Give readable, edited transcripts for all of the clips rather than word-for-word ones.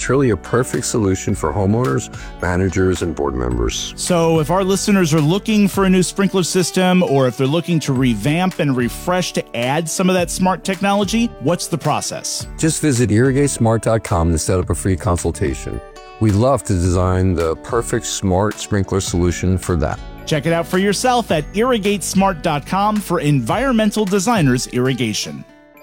truly a perfect solution for homeowners, managers, and board members. So if our listeners are looking for a new sprinkler system, or if they're looking to revamp and refresh to add some of that smart technology, what's the process? Just visit irrigatesmart.com to set up a free consultation. We'd love to design the perfect smart sprinkler solution for that. Check it out for yourself at irrigatesmart.com for environmental designers irrigation.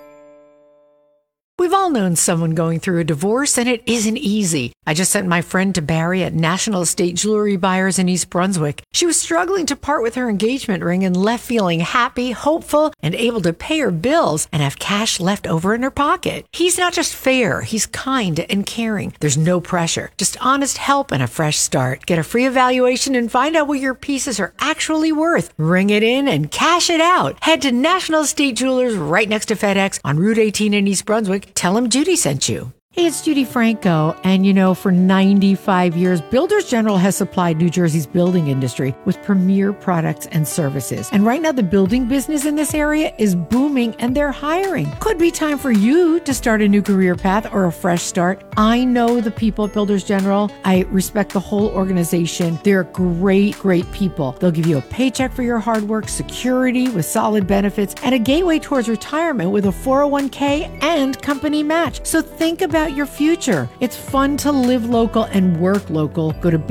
We've all known someone going through a divorce, and it isn't easy. I just sent my friend to Barry at National Estate Jewelry Buyers in East Brunswick. She was struggling to part with her engagement ring and left feeling happy, hopeful, and able to pay her bills and have cash left over in her pocket. He's not just fair, he's kind and caring. There's no pressure, just honest help and a fresh start. Get a free evaluation and find out what your pieces are actually worth. Ring it in and cash it out. Head to National Estate Jewelers right next to FedEx on Route 18 in East Brunswick. Tell him Judy sent you. Hey, it's Judy Franco, and for 95 years, Builders General has supplied New Jersey's building industry with premier products and services. And right now, the building business in this area is booming, and they're hiring. Could be time for you to start a new career path or a fresh start. I know the people at Builders General. I respect the whole organization. They're great, great people. They'll give you a paycheck for your hard work, security with solid benefits, and a gateway towards retirement with a 401k and company match. So think about your future. It's fun to live local and work local. Go to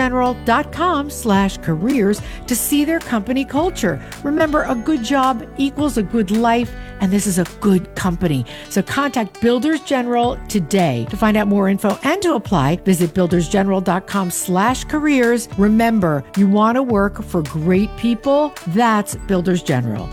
buildersgeneral.com/careers to see their company culture. Remember, a good job equals a good life, and this is a good company. So contact Builders General today. To find out more info and to apply, visit buildersgeneral.com/careers. Remember, you want to work for great people? That's Builders General.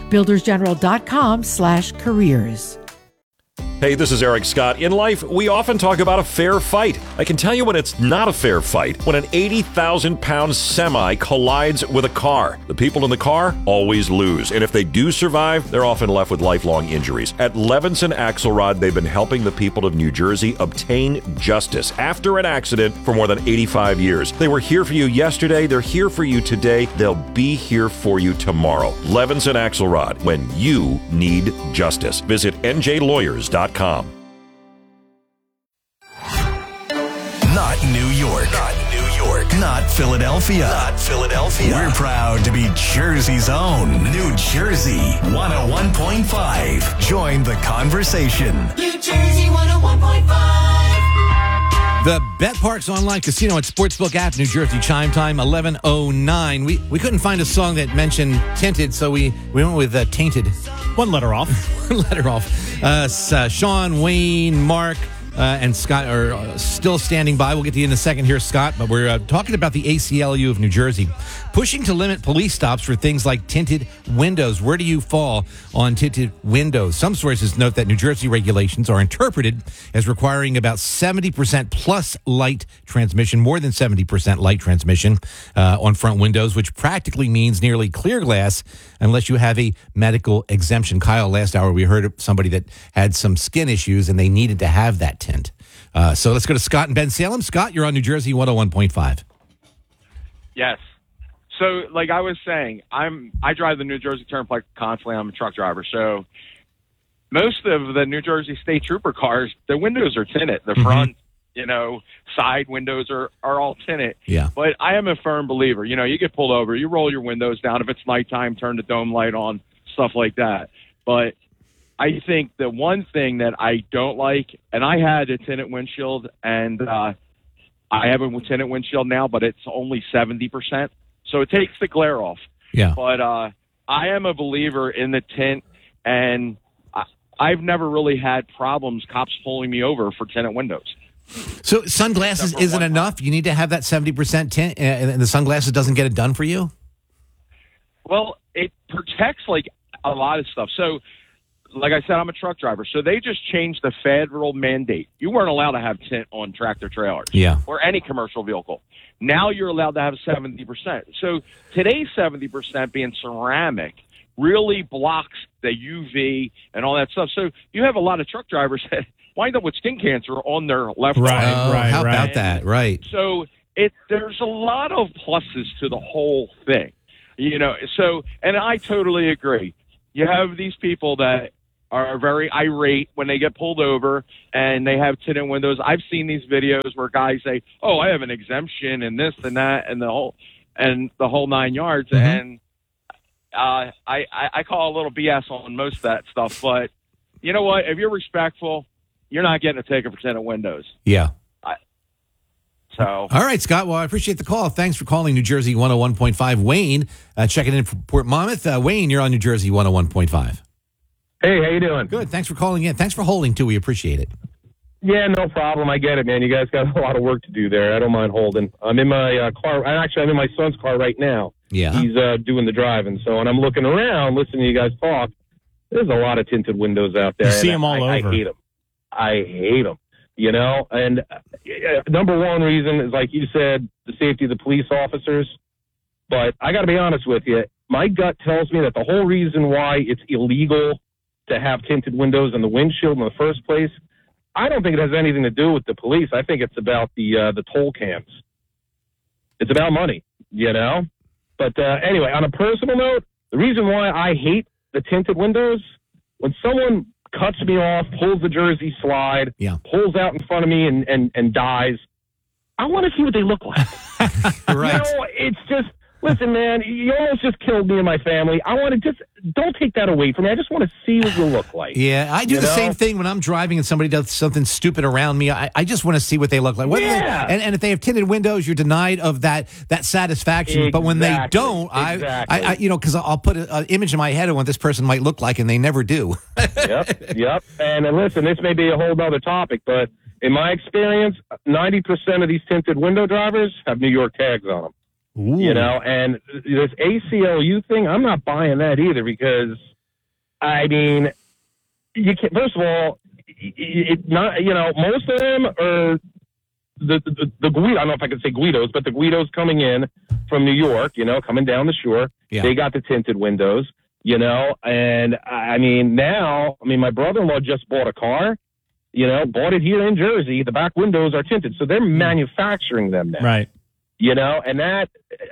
buildersgeneral.com/careers. Hey, this is Eric Scott. In life, we often talk about a fair fight. I can tell you when it's not a fair fight. When an 80,000-pound semi collides with a car. The people in the car always lose. And if they do survive, they're often left with lifelong injuries. At Levinson Axelrod, they've been helping the people of New Jersey obtain justice after an accident for more than 85 years. They were here for you yesterday. They're here for you today. They'll be here for you tomorrow. Levinson Axelrod, when you need justice. Visit njlawyers.com. Not New York. Not New York. Not Philadelphia. Not Philadelphia. We're proud to be Jersey's own. New Jersey 101.5. Join the conversation. New Jersey 101.5. The BetParx Online Casino and Sportsbook app, New Jersey chime time 11:09. We couldn't find a song that mentioned tinted, so we went with tainted. One letter off. One letter off. Sean, Wayne, Mark, and Scott are still standing by. We'll get to you in a second here, Scott, but we're talking about the ACLU of New Jersey pushing to limit police stops for things like tinted windows. Where do you fall on tinted windows? Some sources note that New Jersey regulations are interpreted as requiring about 70% plus light transmission, more than 70% light transmission on front windows, which practically means nearly clear glass unless you have a medical exemption. Kyle, last hour we heard of somebody that had some skin issues and they needed to have that tint. So let's go to Scott and Ben Salem. Scott, you're on New Jersey 101.5. Yes. So, like I was saying, I drive the New Jersey Turnpike constantly. I'm a truck driver. So most of the New Jersey State Trooper cars, the windows are tinted. The front, side windows are all tinted. Yeah. But I am a firm believer. You get pulled over, you roll your windows down. If it's nighttime, turn the dome light on, stuff like that. But I think the one thing that I don't like, and I had a tinted windshield, and I have a tinted windshield now, but it's only 70%. So it takes the glare off. Yeah. But I am a believer in the tint, and I've never really had problems cops pulling me over for tinted windows. So sunglasses isn't enough? You need to have that 70% tint, and the sunglasses doesn't get it done for you? Well, it protects, like, a lot of stuff. So, like I said, I'm a truck driver. So they just changed the federal mandate. You weren't allowed to have tint on tractor trailers or any commercial vehicle. Now you're allowed to have 70%. So today's 70% being ceramic really blocks the UV and all that stuff. So you have a lot of truck drivers that wind up with skin cancer on their left eye. How about that? Right. So there's a lot of pluses to the whole thing. So, and I totally agree. You have these people that are very irate when they get pulled over and they have tinted windows. I've seen these videos where guys say, "Oh, I have an exemption and this and that and the whole 9 yards." Mm-hmm. And I call a little BS on most of that stuff. But you know what? If you're respectful, you're not getting a ticket for tinted windows. Yeah. So. All right, Scott. Well, I appreciate the call. Thanks for calling New Jersey 101.5. Wayne, checking in from Port Monmouth. Wayne, you're on New Jersey 101.5. Hey, how you doing? Good. Thanks for calling in. Thanks for holding, too. We appreciate it. Yeah, no problem. I get it, man. You guys got a lot of work to do there. I don't mind holding. I'm in my car. Actually, I'm in my son's car right now. Yeah. He's doing the driving. So, and I'm looking around, listening to you guys talk. There's a lot of tinted windows out there. You see them all over. I hate them. I hate them. You know, and number one reason is, like you said, the safety of the police officers. But I got to be honest with you. My gut tells me that the whole reason why it's illegal to have tinted windows in the windshield in the first place, I don't think it has anything to do with the police. I think it's about the toll cams. It's about money, you know? But anyway, on a personal note, the reason why I hate the tinted windows, when someone cuts me off, pulls the jersey slide, pulls out in front of me and dies, I want to see what they look like. Right. You know, it's just, listen, man, you almost just killed me and my family. I want to don't take that away from me. I just want to see what you look like. Yeah, I do the same thing when I'm driving and somebody does something stupid around me. I just want to see what they look like. And if they have tinted windows, you're denied of that satisfaction. Exactly. But when they don't, I you know, because I'll put an image in my head of what this person might look like, and they never do. Yep. And listen, this may be a whole other topic, but in my experience, 90% of these tinted window drivers have New York tags on them. Ooh. You know, and this ACLU thing, I'm not buying that either because, I mean, you can first of all, most of them are the Guido. I don't know if I can say Guidos, but the Guidos coming in from New York, you know, coming down the shore, they got the tinted windows, you know, and I mean, my brother-in-law just bought a car, you know, bought it here in Jersey. The back windows are tinted, so they're manufacturing them now. Right. You know, and that,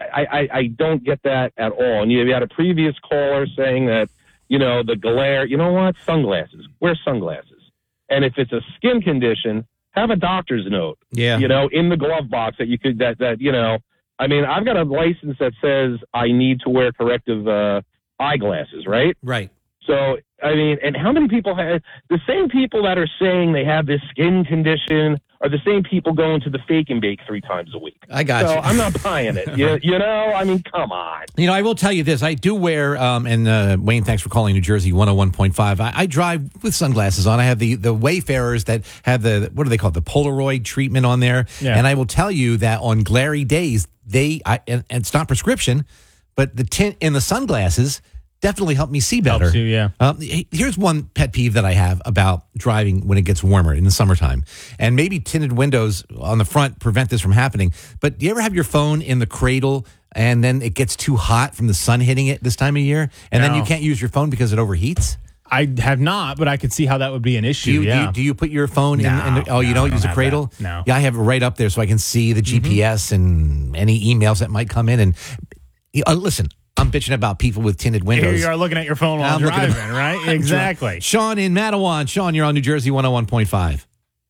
I don't get that at all. And you had a previous caller saying that, you know, the glare, you know what? Sunglasses. Wear sunglasses. And if it's a skin condition, have a doctor's note. Yeah. You know, in the glove box that you could, that you know, I mean, I've got a license that says I need to wear corrective eyeglasses, right? Right. So, I mean, and how many people have, the same people that are saying they have this skin condition are the same people going to the Fake and Bake 3 times a week. I got so you. I'm not buying it. You know, I mean, come on. You know, I will tell you this. I do wear, and Wayne, thanks for calling New Jersey 101.5. I drive with sunglasses on. I have the Wayfarers that have what do they call it? The Polaroid treatment on there. Yeah. And I will tell you that on glary days, and it's not prescription, but the tint in the sunglasses definitely help me see better. Helps you, yeah. Here's one pet peeve that I have about driving when it gets warmer in the summertime. And maybe tinted windows on the front prevent this from happening. But do you ever have your phone in the cradle and then it gets too hot from the sun hitting it this time of year? And then you can't use your phone because it overheats? I have not, but I could see how that would be an issue. Do you put your phone in? You don't use a cradle? That. No. Yeah, I have it right up there so I can see the GPS and any emails that might come in. And listen, I'm bitching about people with tinted windows. Here you are looking at your phone while driving, right? Exactly. Sean in Matawan. Sean, you're on New Jersey 101.5.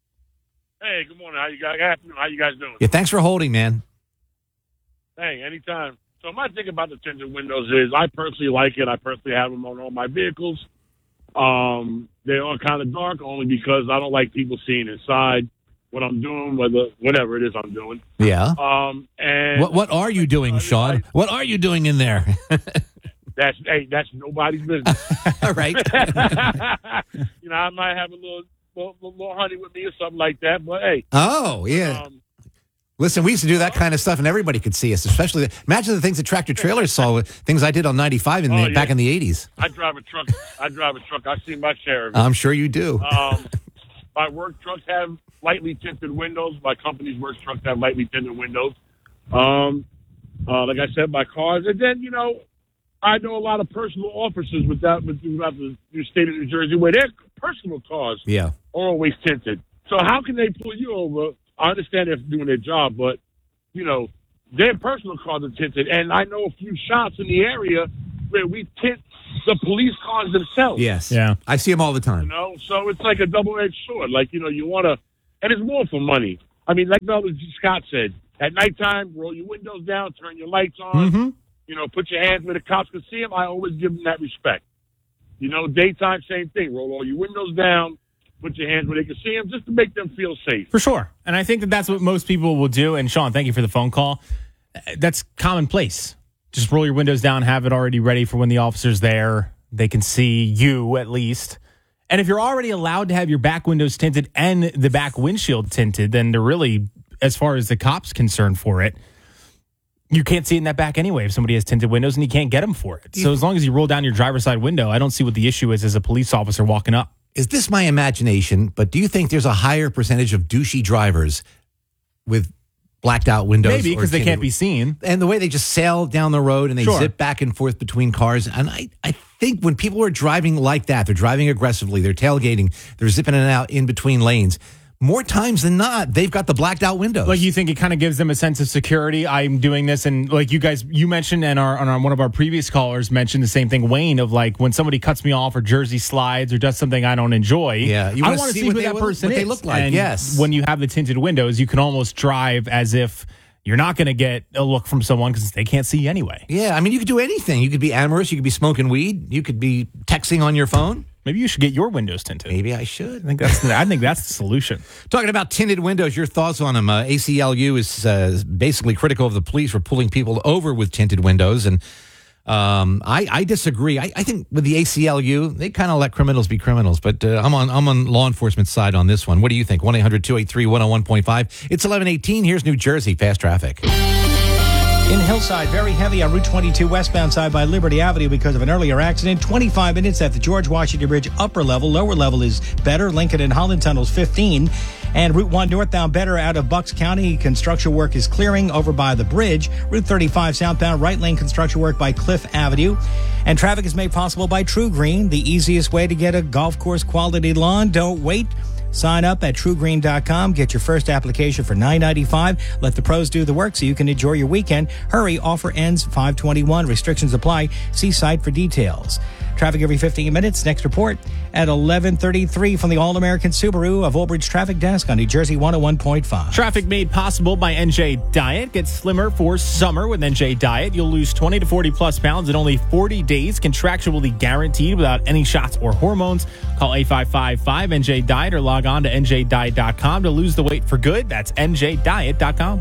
Hey, good morning. How you guys doing? Yeah, thanks for holding, man. Hey, anytime. So my thing about the tinted windows is I personally like it. I personally have them on all my vehicles. They are kind of dark only because I don't like people seeing inside what I'm doing, whatever it is I'm doing. Yeah. And what are you doing, Sean? What are you doing in there? That's nobody's business. All right. You know, I might have a little honey with me or something like that, but hey. Oh, yeah. Listen, we used to do that kind of stuff, and everybody could see us. Especially, imagine the things that tractor trailers saw. Things I did on 95 back in the 80s. I drive a truck. I've seen my share of it. I'm sure you do. My work trucks have lightly tinted windows. My company's work trucks have lightly tinted windows. Like I said, my cars. And then, you know, I know a lot of personal officers without the state of New Jersey where their personal cars are always tinted. So how can they pull you over? I understand they're doing their job, but, you know, their personal cars are tinted. And I know a few shops in the area where we tint the police cars themselves. Yes. Yeah. I see them all the time. You know, so it's like a double-edged sword. Like, you know, you want to, and it's more for money. I mean, like Scott said, at nighttime, roll your windows down, turn your lights on, you know, put your hands where the cops can see them. I always give them that respect. You know, daytime, same thing. Roll all your windows down, put your hands where they can see them, just to make them feel safe. For sure. And I think that that's what most people will do. And Sean, thank you for the phone call. That's commonplace. Just roll your windows down, have it already ready for when the officer's there. They can see you at least. And if you're already allowed to have your back windows tinted and the back windshield tinted, then they're really, as far as the cop's concerned for it, you can't see it in that back anyway if somebody has tinted windows, and you can't get them for it. So as long as you roll down your driver's side window, I don't see what the issue is as a police officer walking up. Is this my imagination, but do you think there's a higher percentage of douchey drivers with blacked out windows? Maybe, because they can't be seen. And the way they just sail down the road and they zip back and forth between cars. And I think when people are driving like that, they're driving aggressively, they're tailgating, they're zipping in and out in between lanes, more times than not, they've got the blacked out windows. Like, you think it kind of gives them a sense of security? I'm doing this, and like you guys, you mentioned, and one of our previous callers mentioned the same thing, Wayne, of like when somebody cuts me off or jersey slides or does something I don't enjoy. Yeah, I want to see who that person is. They look like. And yes, when you have the tinted windows, you can almost drive as if you're not going to get a look from someone because they can't see you anyway. Yeah, I mean, you could do anything. You could be amorous. You could be smoking weed. You could be texting on your phone. Maybe you should get your windows tinted. Maybe I should. I think that's the solution. Talking about tinted windows, your thoughts on them? ACLU is basically critical of the police for pulling people over with tinted windows, and I disagree. I think with the ACLU, they kind of let criminals be criminals, but I'm on law enforcement's side on this one. What do you think? 1-800-283-101.5. It's 11:18. Here's New Jersey Fast Traffic. In Hillside, very heavy on Route 22 westbound side by Liberty Avenue because of an earlier accident. 25 minutes at the George Washington Bridge upper level. Lower level is better. Lincoln and Holland Tunnels 15. And Route 1 northbound better out of Bucks County. Construction work is clearing over by the bridge. Route 35 southbound right lane construction work by Cliff Avenue. And traffic is made possible by True Green, the easiest way to get a golf course quality lawn. Don't wait. Sign up at TrueGreen.com. Get your first application for $9.95. Let the pros do the work so you can enjoy your weekend. Hurry, offer ends 5/21. Restrictions apply. See site for details. Traffic every 15 minutes. Next report at 11:33 from the All-American Subaru of Old Bridge Traffic Desk on New Jersey 101.5. Traffic made possible by NJ Diet. Get slimmer for summer with NJ Diet. You'll lose 20 to 40 plus pounds in only 40 days. Contractually guaranteed without any shots or hormones. Call 8555-NJ-DIET or log on to njdiet.com to lose the weight for good. That's njdiet.com.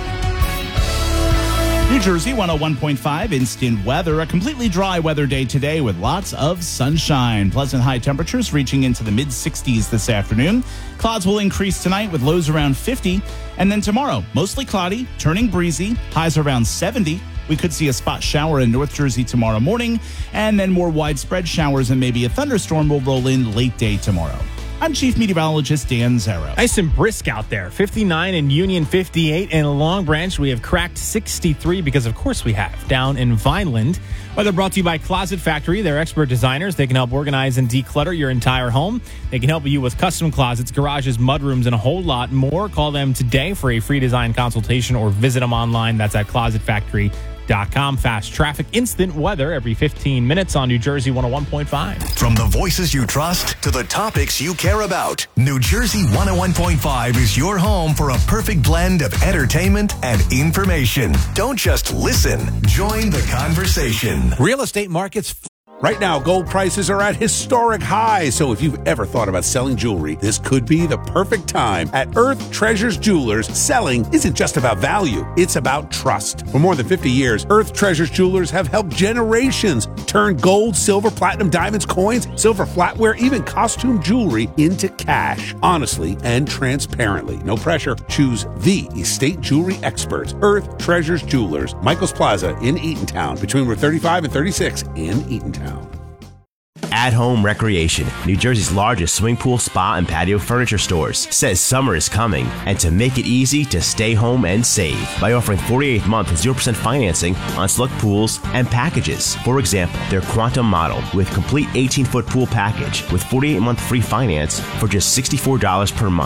New Jersey 101.5 instant weather. A completely dry weather day today with lots of sunshine. Pleasant high temperatures reaching into the mid-60s this afternoon. Clouds will increase tonight with lows around 50. And then tomorrow, mostly cloudy, turning breezy, highs around 70. We could see a spot shower in North Jersey tomorrow morning, and then more widespread showers and maybe a thunderstorm will roll in late day tomorrow. I'm Chief Meteorologist Dan Zarrow. Nice and brisk out there. 59 in Union, 58 in Long Branch. We have cracked 63 because, of course, we have down in Vineland. Weather brought to you by Closet Factory. They're expert designers. They can help organize and declutter your entire home. They can help you with custom closets, garages, mudrooms, and a whole lot more. Call them today for a free design consultation or visit them online. That's at closetfactory.com. Fast traffic, instant weather every 15 minutes on New Jersey 101.5. From the voices you trust to the topics you care about, New Jersey 101.5 is your home for a perfect blend of entertainment and information. Don't just listen, join the conversation. Real estate markets. Right now, gold prices are at historic highs, so if you've ever thought about selling jewelry, this could be the perfect time. At Earth Treasures Jewelers, selling isn't just about value, it's about trust. For more than 50 years, Earth Treasures Jewelers have helped generations turn gold, silver, platinum, diamonds, coins, silver flatware, even costume jewelry into cash. Honestly and transparently. No pressure. Choose the estate jewelry experts. Earth Treasures Jewelers, Michaels Plaza in Eatontown, between Route 35 and 36 in Eatontown. At Home Recreation, New Jersey's largest swimming pool, spa, and patio furniture stores, says summer is coming, and to make it easy to stay home and save by offering 48th month 0% financing on select pools and packages. For example, their Quantum model with complete 18-foot pool package with 48-month free finance for just $64 per month.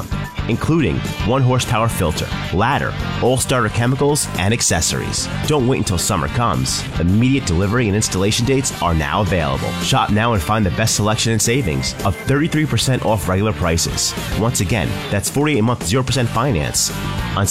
including 1 horsepower filter, ladder, all-starter chemicals, and accessories. Don't wait until summer comes. Immediate delivery and installation dates are now available. Shop now and find the best selection and savings of 33% off regular prices. Once again, that's 48-month 0% finance on